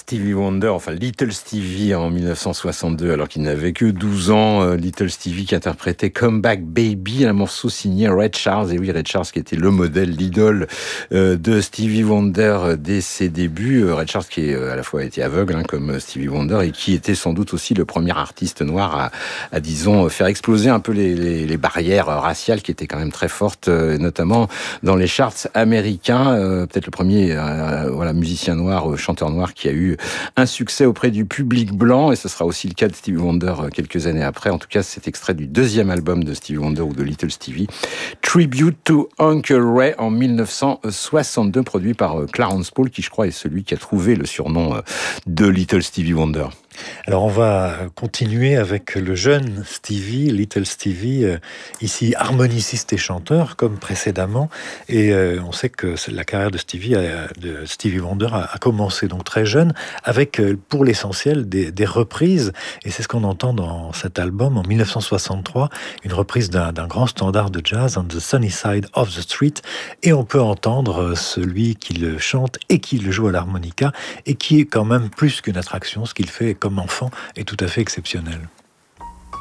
Stevie Wonder, enfin Little Stevie en 1962, alors qu'il n'avait que 12 ans. Little Stevie qui interprétait Come Back Baby, un morceau signé Ray Charles. Et oui, Ray Charles qui était le modèle, l'idole de Stevie Wonder dès ses débuts. Ray Charles qui à la fois été aveugle, comme Stevie Wonder, et qui était sans doute aussi le premier artiste noir à disons, faire exploser un peu les barrières raciales qui étaient quand même très fortes, notamment dans les charts américains. Peut-être le premier musicien noir, chanteur noir qui a eu un succès auprès du public blanc, et ce sera aussi le cas de Stevie Wonder quelques années après. En tout cas, c'est extrait du deuxième album de Stevie Wonder ou de Little Stevie, Tribute to Uncle Ray en 1962, produit par Clarence Paul, qui je crois est celui qui a trouvé le surnom de Little Stevie Wonder. Alors on va continuer avec le jeune Stevie, Little Stevie, ici harmoniciste et chanteur comme précédemment, et on sait que la carrière de Stevie Wonder a commencé donc très jeune avec pour l'essentiel des reprises, et c'est ce qu'on entend dans cet album en 1963, une reprise d'un grand standard de jazz, On the Sunny Side of the Street, et on peut entendre celui qui le chante et qui le joue à l'harmonica et qui est quand même plus qu'une attraction, ce qu'il fait comme enfant est tout à fait exceptionnel.